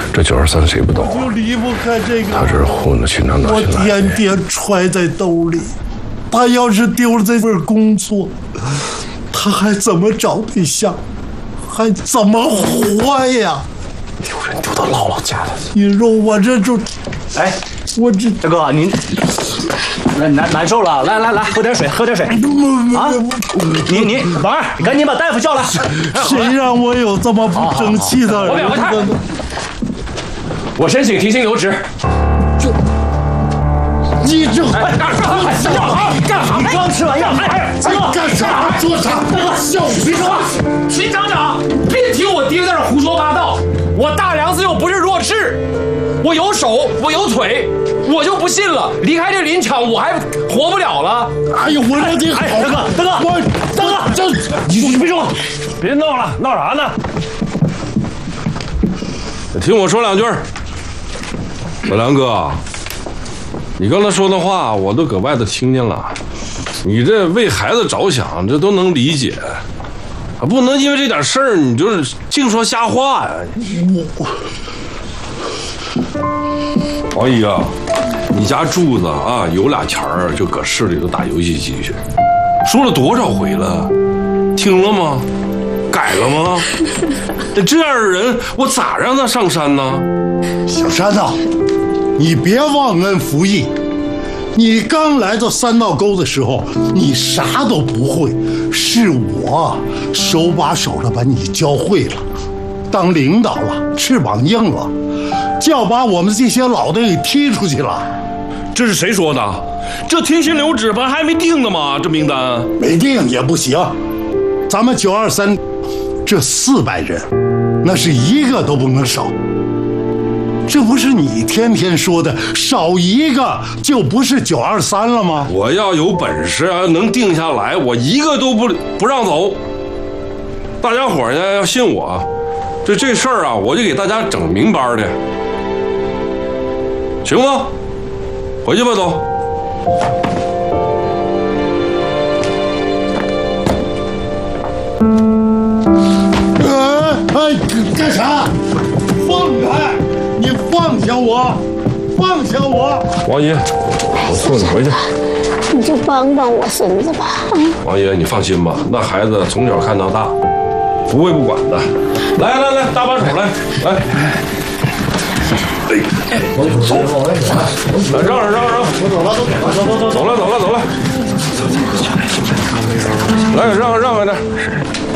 这923谁不懂啊？ 就离不开这个。 他这是混的去哪哪我去哪。 天天揣在兜里，他要是丢了这份工作，他还怎么找对象，还怎么活呀？ 丢人丢到姥姥家了。 你说我这就， 哎， 我这大哥，您难受了，来，喝点水，喝点水。啊，你王二，你赶紧把大夫叫来。 谁让我有这么不争气的儿子呢？ 我申请停薪留职。 你这干啥？你刚吃完药， 干啥？做啥？小别说话！ 秦厂长，别听我爹在这胡说八道。我大梁子又不是弱智，我有手，我有腿，我就不信了，离开这林场我还活不了了。 哎呦，我让你好！ 大哥，这你别说话， 别闹了，闹啥呢？ 听我说两句。小梁哥，你刚才说的话我都搁外头听见了，你这为孩子着想，这都能理解，不能因为这点事儿你就是净说瞎话呀。王姨啊，你家柱子啊有俩钱儿就搁市里头打游戏机去，说了多少回了，听了吗？改了吗？这样的人我咋让他上山呢？ 小山呐，你别忘恩负义。你刚来到三道沟的时候，你啥都不会，是我手把手的把你教会了。当领导了，翅膀硬了，就要把我们这些老的给踢出去了。 这是谁说的？这停薪留职不还没定呢吗？这名单没定也不行。咱们923这400人，那是一个都不能少。这不是你天天说的少一个就不是923了吗？ 我要有本事啊，能定下来，我一个都不让走。大家伙呢要信我，这事儿啊，我就给大家整明白的，行吗？回去吧，都。 干啥？放开！你放下我！放下我！ 王姨，我送你回去。 你就帮帮我孙子吧。 王爷，你放心吧，那孩子从小看到大，不会不管的。来，搭把手来。让，我走了。来，让开点。